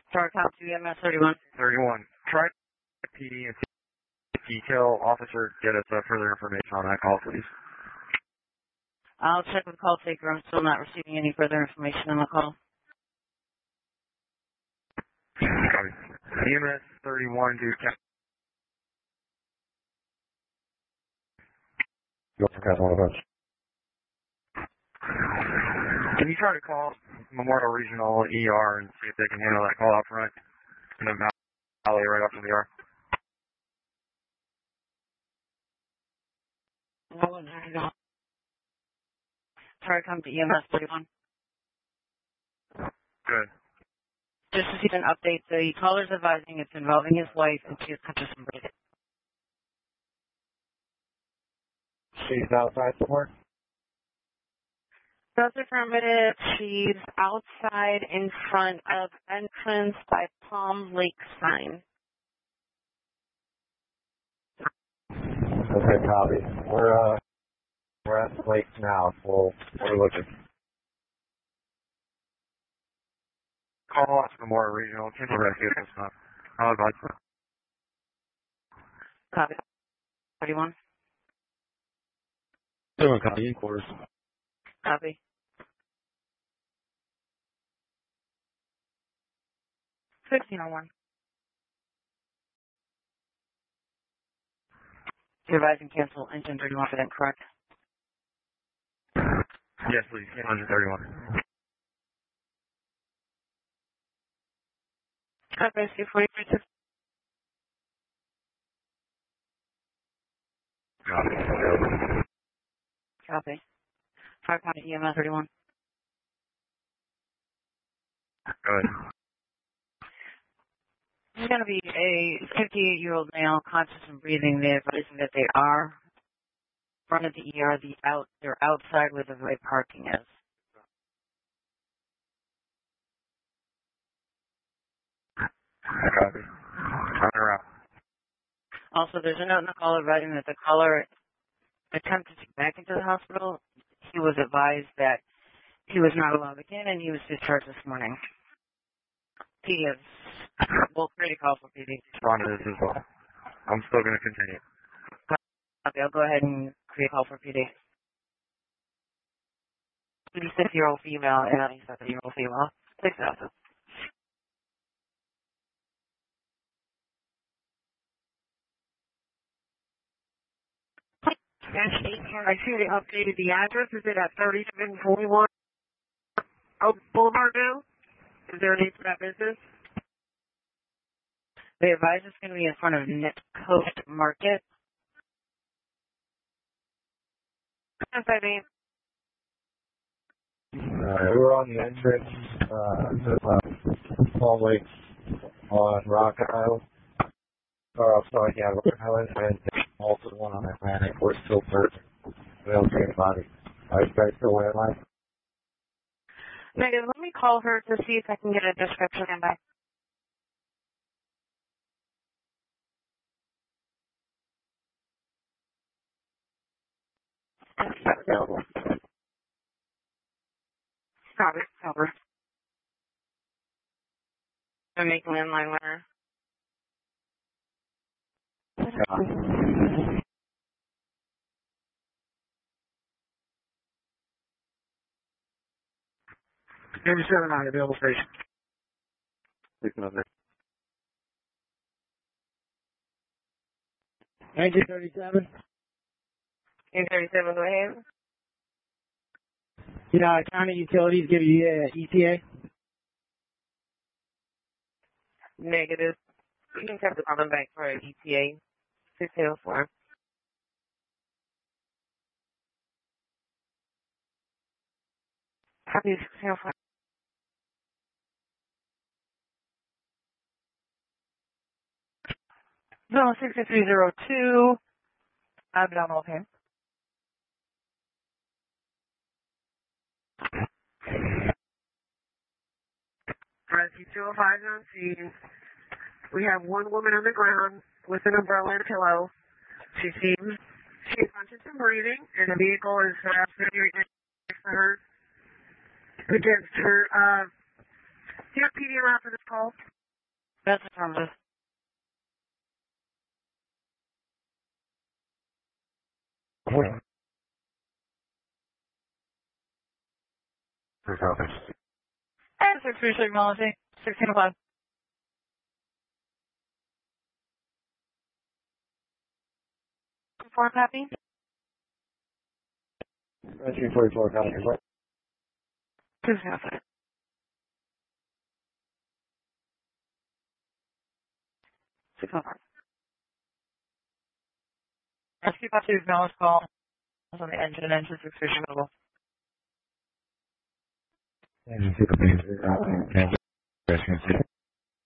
Starcom to EMS 31. 31. Try PD and detail officer get us further information on that call, please. I'll check with the call taker. I'm still not receiving any further information on the call. Copy. EMS 31 to Go for Cat 1 of us. Can you try to call Memorial Regional ER and see if they can handle that call out front in the valley right after the ER? Sorry, come to EMS 31. Good. Just received an update. The caller's advising it's involving his wife and she has conscious and breathing. She's outside somewhere? That's affirmative. She's outside in front of entrance by Palm Lake sign. Okay, copy. We're at the lake now, so we're looking. Call us Memorial Regional. Can you rescue this stuff? I'll advise you. Copy. 31. Doing copy, in quarters. Copy. $1601. You're advising cancel engine 31 for that, correct? Yes, please. 131. Copy. C-43. Copy. Copy. 5 County EMS 31. Good. This is going to be a 58-year-old male, conscious and breathing. They're advising that they are in front of the ER. They're outside where the right parking is. Copy. Turn around. Also, there's a note in the call advising that the caller attempted to get back into the hospital. He was advised that he was not allowed again and he was discharged this morning. He is. We'll create a call for PD. Respond to this as well. I'm still going to continue. Okay, I'll go ahead and create a call for PD. 36-year-old female and 97-year-old female. 6,000. I see they updated the address. Is it at 3741 Oak Boulevard now? Is there a name for that business? The advisor's going to be in front of Knit Coast Market. What's that name? We're on the entrance to Palm Lake on Rock Island. Or, sorry, yeah, Rock Island, and also one on Atlantic. We're still searching. We don't see anybody. Are you guys still wearing life? Megan, let me call her to see if I can get a description and back. Available. Copy. Over. I'm making landline with her. Maybe 79, available station. Speaking of it. 1937. 1937, go ahead. County Utilities give you ETA? Negative. You can have the problem back for ETA. 1604. Copy 1604. No, 6302. Abdominal pain. Rescue 205 on scene. We have one woman on the ground with an umbrella and a pillow. She's conscious and breathing, and the vehicle is sitting right next to her. Against her. Do you have PD around for this call? That's affirmative. Morning. There's office. And 636 technology. 1605. Four copy. 344 copy. What? 205. Six on five. Rescue about to acknowledge call on the engine 636 available. And you see the